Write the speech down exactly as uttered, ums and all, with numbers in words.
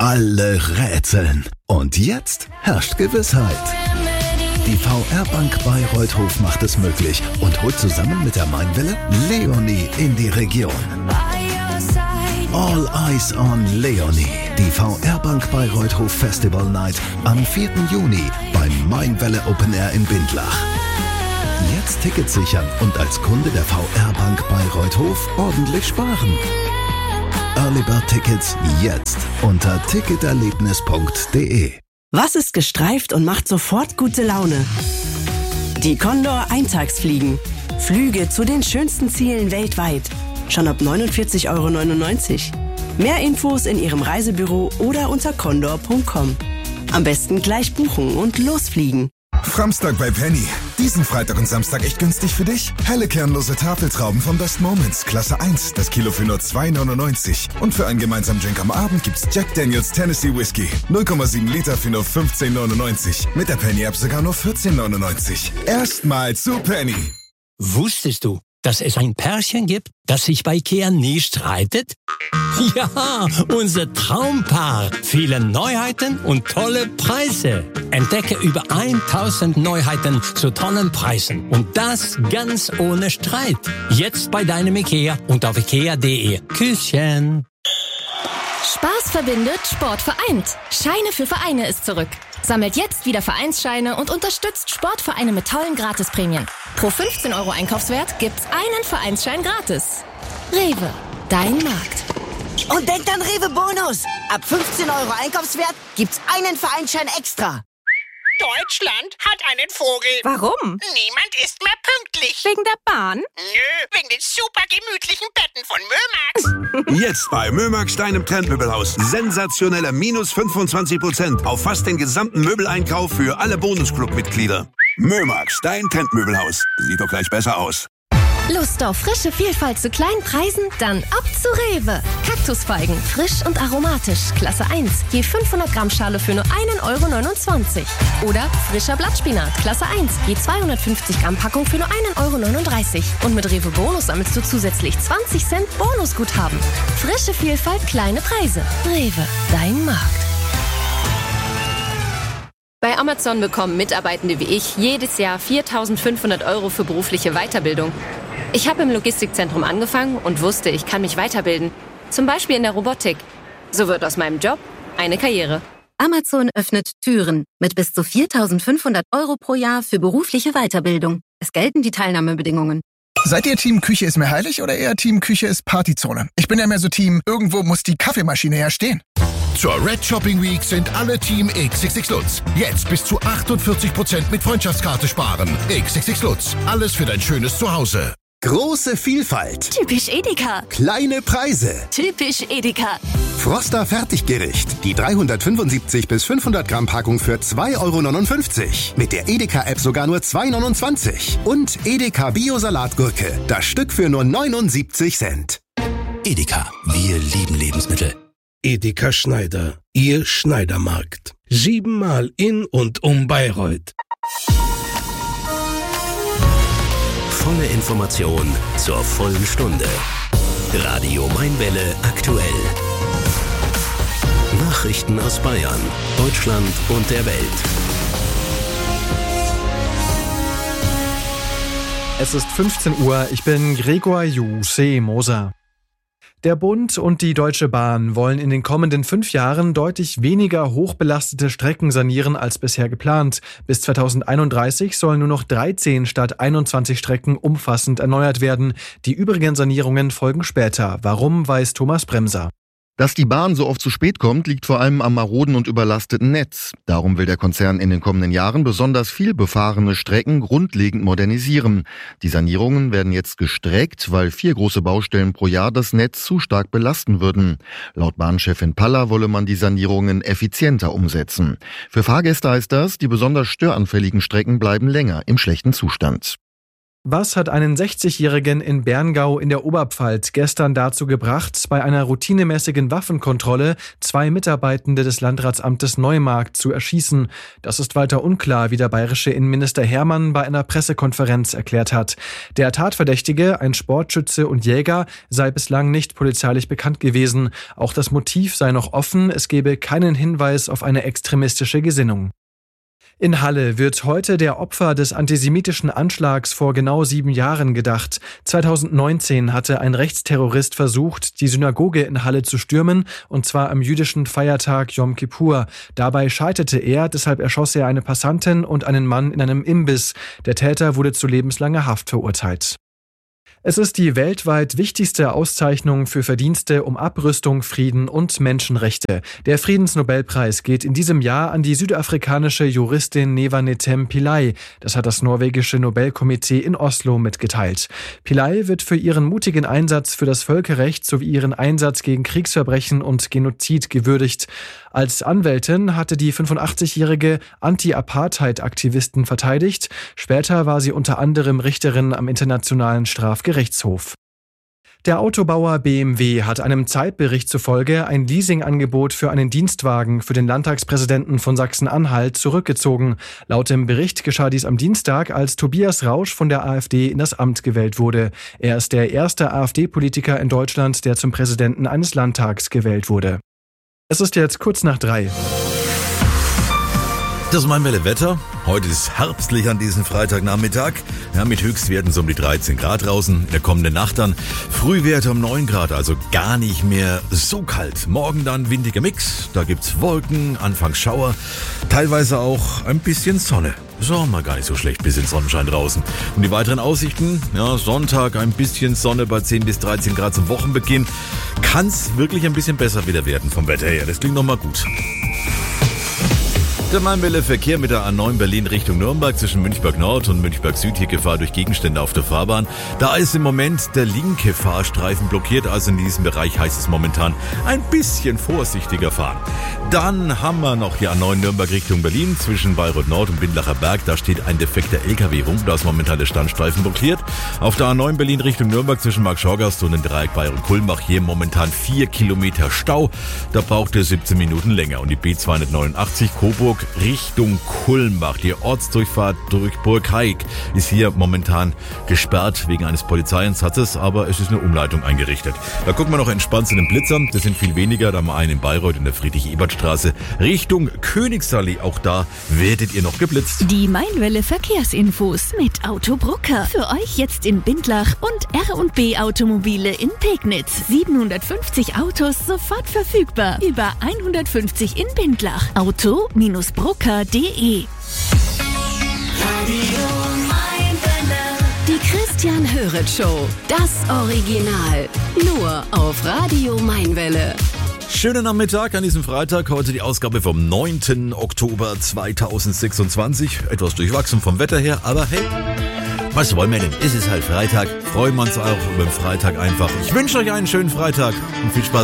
Alle rätseln. Und jetzt herrscht Gewissheit. Die V R-Bank Bayreuth-Hof macht es möglich und holt zusammen mit der Mainwelle Leonie in die Region. All Eyes on Leonie. Die V R-Bank Bayreuth-Hof Festival Night am vierten Juni beim Mainwelle Open Air in Bindlach. Jetzt Tickets sichern und als Kunde der V R-Bank Bayreuth-Hof ordentlich sparen. Early Bird Tickets jetzt unter ticketerlebnis punkt de. Was ist gestreift und macht sofort gute Laune? Die Condor Eintagsfliegen. Flüge zu den schönsten Zielen weltweit. Schon ab neunundvierzig Euro neunundneunzig. Mehr Infos in Ihrem Reisebüro oder unter condor punkt com. Am besten gleich buchen und losfliegen. Framstag bei Penny. Diesen Freitag und Samstag echt günstig für dich. Helle kernlose Tafeltrauben von Best Moments, Klasse eins, das Kilo für nur zwei neunundneunzig. Und für einen gemeinsamen Drink am Abend gibt's Jack Daniels Tennessee Whiskey. null Komma sieben Liter für nur fünfzehn neunundneunzig. Mit der Penny-App sogar nur vierzehn neunundneunzig. Erstmal zu Penny. Wusstest du, dass es ein Pärchen gibt, das sich bei Ikea nie streitet? Ja, unser Traumpaar. Viele Neuheiten und tolle Preise. Entdecke über tausend Neuheiten zu tollen Preisen. Und das ganz ohne Streit. Jetzt bei deinem Ikea und auf ikea punkt de. Küsschen. Spaß verbindet, Sport vereint. Scheine für Vereine ist zurück. Sammelt jetzt wieder Vereinsscheine und unterstützt Sportvereine mit tollen Gratisprämien. Pro fünfzehn Euro Einkaufswert gibt's einen Vereinsschein gratis. Rewe, dein Markt. Und denkt an Rewe Bonus. Ab fünfzehn Euro Einkaufswert gibt's einen Vereinsschein extra. Deutschland hat einen Vogel. Warum? Niemand ist mehr pünktlich. Wegen der Bahn? Nö, wegen den super gemütlichen Betten von Mömax. Jetzt bei Mömax, deinem Trendmöbelhaus. Sensationelle minus fünfundzwanzig Prozent auf fast den gesamten Möbeleinkauf für alle Bonusclub-Mitglieder. Mömax, dein Trendmöbelhaus. Sieht doch gleich besser aus. Lust auf frische Vielfalt zu kleinen Preisen? Dann ab zu Rewe. Kaktusfeigen, frisch und aromatisch, Klasse eins, je fünfhundert Gramm Schale für nur einen Euro neunundzwanzig. Oder frischer Blattspinat, Klasse eins, je zweihundertfünfzig Gramm Packung für nur einen Euro neununddreißig. Und mit Rewe Bonus sammelst du zusätzlich zwanzig Cent Bonusguthaben. Frische Vielfalt, kleine Preise. Rewe, dein Markt. Bei Amazon bekommen Mitarbeitende wie ich jedes Jahr viertausendfünfhundert Euro für berufliche Weiterbildung. Ich habe im Logistikzentrum angefangen und wusste, ich kann mich weiterbilden. Zum Beispiel in der Robotik. So wird aus meinem Job eine Karriere. Amazon öffnet Türen mit bis zu viertausendfünfhundert Euro pro Jahr für berufliche Weiterbildung. Es gelten die Teilnahmebedingungen. Seid ihr Team Küche ist mir heilig oder eher Team Küche ist Partyzone? Ich bin ja mehr so Team, irgendwo muss die Kaffeemaschine ja stehen. Zur Red Shopping Week sind alle Team X X X Lutz. Jetzt bis zu achtundvierzig Prozent mit Freundschaftskarte sparen. X X X Lutz. Alles für dein schönes Zuhause. Große Vielfalt. Typisch Edeka. Kleine Preise. Typisch Edeka. Froster Fertiggericht. Die dreihundertfünfundsiebzig bis fünfhundert Gramm Packung für zwei Euro neunundfünfzig. Mit der Edeka-App sogar nur zwei Euro neunundzwanzig. Und Edeka Bio-Salatgurke. Das Stück für nur neunundsiebzig Cent. Edeka. Wir lieben Lebensmittel. Edeka Schneider. Ihr Schneidermarkt. Siebenmal in und um Bayreuth. Volle Information zur vollen Stunde. Radio Mainwelle aktuell. Nachrichten aus Bayern, Deutschland und der Welt. Es ist fünfzehn Uhr, ich bin Gregor Juse Moser. Der Bund und die Deutsche Bahn wollen in den kommenden fünf Jahren deutlich weniger hochbelastete Strecken sanieren als bisher geplant. Bis zweitausendeinunddreißig sollen nur noch dreizehn statt einundzwanzig Strecken umfassend erneuert werden. Die übrigen Sanierungen folgen später. Warum, weiß Thomas Bremser. Dass die Bahn so oft zu spät kommt, liegt vor allem am maroden und überlasteten Netz. Darum will der Konzern in den kommenden Jahren besonders viel befahrene Strecken grundlegend modernisieren. Die Sanierungen werden jetzt gestreckt, weil vier große Baustellen pro Jahr das Netz zu stark belasten würden. Laut Bahnchefin Paller wolle man die Sanierungen effizienter umsetzen. Für Fahrgäste heißt das, die besonders störanfälligen Strecken bleiben länger im schlechten Zustand. Was hat einen sechzigjährigen in Berngau in der Oberpfalz gestern dazu gebracht, bei einer routinemäßigen Waffenkontrolle zwei Mitarbeitende des Landratsamtes Neumarkt zu erschießen? Das ist weiter unklar, wie der bayerische Innenminister Hermann bei einer Pressekonferenz erklärt hat. Der Tatverdächtige, ein Sportschütze und Jäger, sei bislang nicht polizeilich bekannt gewesen. Auch das Motiv sei noch offen, es gebe keinen Hinweis auf eine extremistische Gesinnung. In Halle wird heute der Opfer des antisemitischen Anschlags vor genau sieben Jahren gedacht. zweitausendneunzehn hatte ein Rechtsterrorist versucht, die Synagoge in Halle zu stürmen, und zwar am jüdischen Feiertag Yom Kippur. Dabei scheiterte er, deshalb erschoss er eine Passantin und einen Mann in einem Imbiss. Der Täter wurde zu lebenslanger Haft verurteilt. Es ist die weltweit wichtigste Auszeichnung für Verdienste um Abrüstung, Frieden und Menschenrechte. Der Friedensnobelpreis geht in diesem Jahr an die südafrikanische Juristin Neva Netem Pillay. Das hat das norwegische Nobelkomitee in Oslo mitgeteilt. Pillay wird für ihren mutigen Einsatz für das Völkerrecht sowie ihren Einsatz gegen Kriegsverbrechen und Genozid gewürdigt. Als Anwältin hatte die fünfundachtzigjährige Anti-Apartheid-Aktivisten verteidigt. Später war sie unter anderem Richterin am Internationalen Strafgerichtshof. Der Autobauer B M W hat einem Zeitbericht zufolge ein Leasingangebot für einen Dienstwagen für den Landtagspräsidenten von Sachsen-Anhalt zurückgezogen. Laut dem Bericht geschah dies am Dienstag, als Tobias Rausch von der AfD in das Amt gewählt wurde. Er ist der erste AfD-Politiker in Deutschland, der zum Präsidenten eines Landtags gewählt wurde. Es ist jetzt kurz nach drei. Das ist mein Welle-Wetter. Heute ist herbstlich an diesem Freitagnachmittag. Ja, mit Höchstwerten so um die dreizehn Grad draußen. In der kommenden Nacht dann Frühwerte um neun Grad, also gar nicht mehr so kalt. Morgen dann windiger Mix. Da gibt's Wolken, anfangs Schauer, teilweise auch ein bisschen Sonne. Ist auch mal gar nicht so schlecht, bisschen Sonnenschein draußen. Und die weiteren Aussichten, ja, Sonntag ein bisschen Sonne bei zehn bis dreizehn Grad zum Wochenbeginn. Kann's wirklich ein bisschen besser wieder werden vom Wetter her. Das klingt nochmal gut. Der Mainwelle-Verkehr mit der A neun Berlin Richtung Nürnberg zwischen Münchberg Nord und Münchberg Süd, hier Gefahr durch Gegenstände auf der Fahrbahn. Da ist im Moment der linke Fahrstreifen blockiert, also in diesem Bereich heißt es momentan ein bisschen vorsichtiger fahren. Dann haben wir noch die A neun Nürnberg Richtung Berlin zwischen Bayreuth Nord und Bindlacher Berg. Da steht ein defekter L K W rum, da ist momentan der Standstreifen blockiert. Auf der A neun Berlin Richtung Nürnberg zwischen Markschorgast und dem Dreieck Bayern-Kulmbach hier momentan vier Kilometer Stau. Da braucht er siebzehn Minuten länger. Und die B zweihundertneunundachtzig Coburg Richtung Kulmbach. Die Ortsdurchfahrt durch Burghaig ist hier momentan gesperrt wegen eines Polizeieinsatzes, aber es ist eine Umleitung eingerichtet. Da gucken wir noch entspannt zu den Blitzern. Das sind viel weniger. Da haben wir einen in Bayreuth in der Friedrich-Ebert-Straße Richtung Königsallee. Auch da werdet ihr noch geblitzt. Die Mainwelle Verkehrsinfos mit Autobrucker. Für euch jetzt in Bindlach und R und B Automobile in Pegnitz. siebenhundertfünfzig Autos sofort verfügbar. Über hundertfünfzig in Bindlach. Auto Bindestrich brucker punkt de. Die Christian Höret Show. Das Original. Nur auf Radio Mainwelle. Schönen Nachmittag an diesem Freitag. Heute die Ausgabe vom neunten Oktober zweitausendsechsundzwanzig. Etwas durchwachsen vom Wetter her, aber hey, was wollen wir denn? Es ist halt Freitag. Freuen wir uns auch über den Freitag einfach. Ich wünsche euch einen schönen Freitag und viel Spaß.